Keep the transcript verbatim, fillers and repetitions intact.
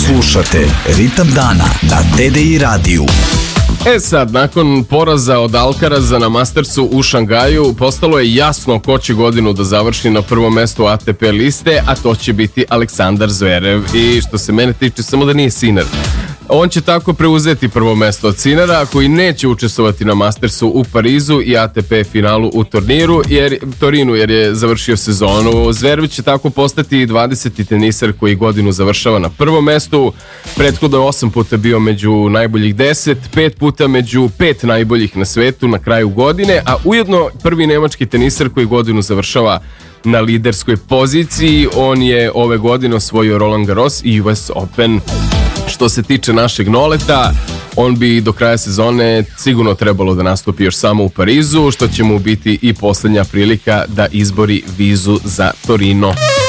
Slušate Ritam dana na T D I radiju. E sad, nakon poraza od Alcaraza na Mastersu u Šangaju, postalo je jasno ko će godinu da završi na prvom mestu A T P liste, a to će biti Aleksandar Zverev. I što se mene tiče, samo da nije Sinner. On će tako preuzeti prvo mesto od Sinnera, koji neće učestvovati na Mastersu u Parizu i A T P finalu u turniru, jer, Torinu, jer je završio sezonu. Zverev će tako postati dvadeseti teniser koji godinu završava na prvom mestu. Prethodno je osam puta bio među najboljih deset, pet puta među pet najboljih na svetu na kraju godine, a ujedno prvi nemački teniser koji godinu završava na liderskoj poziciji. On je ove godine osvojio Roland Garros i U S Open. Što se tiče našeg Noleta, on bi do kraja sezone sigurno trebalo da nastupi još samo u Parizu, što će mu biti i posljednja prilika da izbori vizu za Torino.